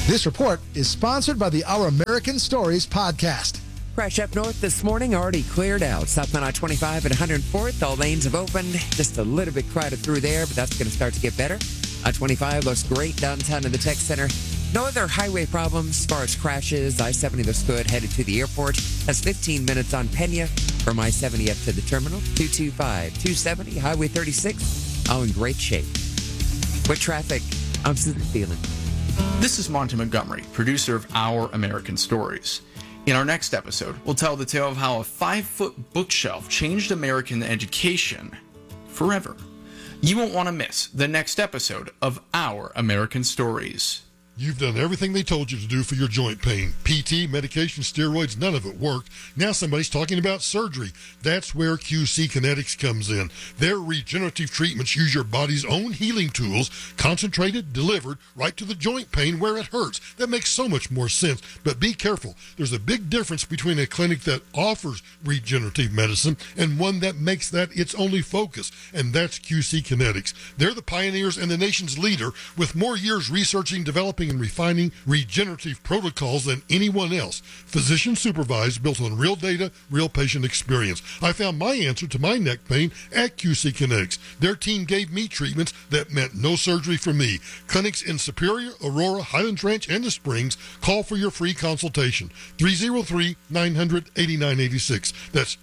This report is sponsored by the Our American Stories podcast. Crash up north this morning, already cleared out. Southbound I-25 at 104th, all lanes have opened. Just a little bit crowded through there, but that's going to start to get better. I-25 looks great downtown in the tech center. No other highway problems as far as crashes. I-70 looks good, headed to the airport. That's 15 minutes on Pena from I-70 up to the terminal. 225, 270, Highway 36, all in great shape. With traffic, I'm Susan Thielen. This is Monty Montgomery, producer of Our American Stories. In our next episode, we'll tell the tale of how a 5-foot bookshelf changed American education forever. You won't want to miss the next episode of Our American Stories. You've done everything they told you to do for your joint pain. PT, medication, steroids, none of it worked. Now somebody's talking about surgery. That's where QC Kinetics comes in. Their regenerative treatments use your body's own healing tools, concentrated, delivered right to the joint pain where it hurts. That makes so much more sense. But be careful. There's a big difference between a clinic that offers regenerative medicine and one that makes that its only focus, and that's QC Kinetics. They're the pioneers and the nation's leader with more years researching, developing, and refining regenerative protocols than anyone else. Physician supervised, built on real data, real patient experience. I found my answer to my neck pain at QC Kinetics. Their team gave me treatments that meant no surgery for me. Clinics in Superior, Aurora, Highlands Ranch, and the Springs. Call for your free consultation. 303-900-8986. That's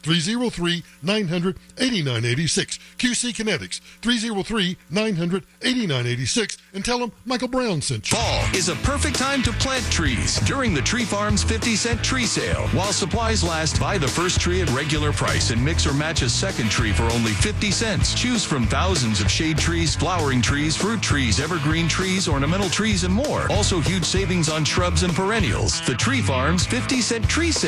303-900-8986. QC Kinetics. 303-900-8986. And tell them Michael Brown sent you. Fall is a perfect time to plant trees during the Tree Farm's 50-cent tree sale. While supplies last, buy the first tree at regular price and mix or match a second tree for only 50 cents. Choose from thousands of shade trees, flowering trees, fruit trees, evergreen trees, ornamental trees, and more. Also huge savings on shrubs and perennials. The Tree Farm's 50-cent tree sale.